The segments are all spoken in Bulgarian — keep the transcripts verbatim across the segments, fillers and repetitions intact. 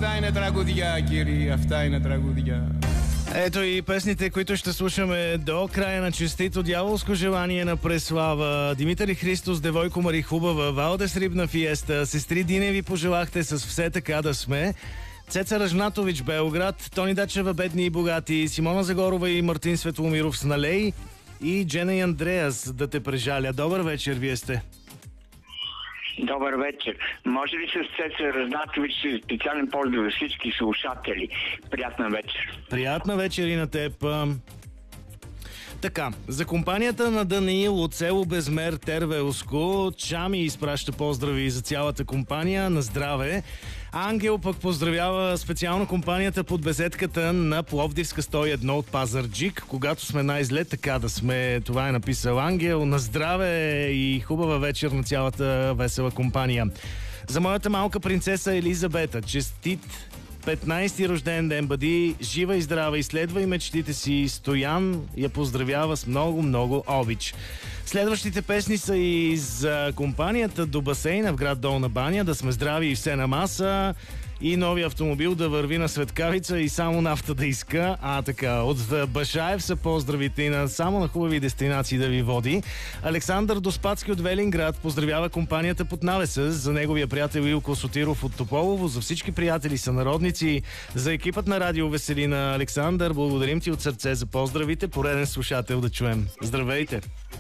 Αυτά είναι τραγουδιά, κύριοι, αυτά είναι τραγουδιά. Ето и песните, които ще слушаме до края на Честито дяволско желание на Преслава, Димитър и Христос, Девойко Мари Хубава, Валдес Рибна фиеста, Сестри Диневи пожелахте с Все така да сме, Цеца Ръжнатович Белград, Тони Дачева Бедни и богати, Симона Загорова и Мартин Светломиров с Налей и Джена и Андреас Да те прежаля. Добър вечер, вие сте. Добър вечер. Може ли с Цеца Ръжнатович специален поздрав за всички слушатели? Приятна вечер. Приятна вечер и на теб. Така, за компанията на Даниил от село Безмер, Тервелско, Чами изпраща поздрави за цялата компания. На здраве! Ангел пък поздравява специално компанията под беседката на Пловдивска сто и едно от Пазарджик. Когато сме най-зле, така да сме. Това е написал Ангел. На здраве и хубава вечер на цялата весела компания. За моята малка принцеса Елизабета, честит петнайсети рожден ден, бъди жива и здрава, изследвай мечтите си. Стоян я поздравява с много-много обич. Следващите песни са и за компанията до басейна в град Долна баня. Да сме здрави и все на маса. И нови автомобил да върви на Светкавица и само нафта да иска. А така, от Башаев са поздравите и на само на хубави дестинации да ви води. Александър Доспадски от Велинград поздравява компанията под навеса за неговия приятел Илко Сотиров от Тополово, за всички приятели, сънародници, за екипът на Радио Веселина. Александър, благодарим ти от сърце за поздравите. Пореден слушател да чуем. Здравейте!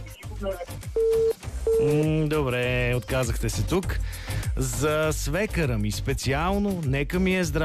М, добре, отказахте се тук. За свекъра ми специално, нека ми е здраве.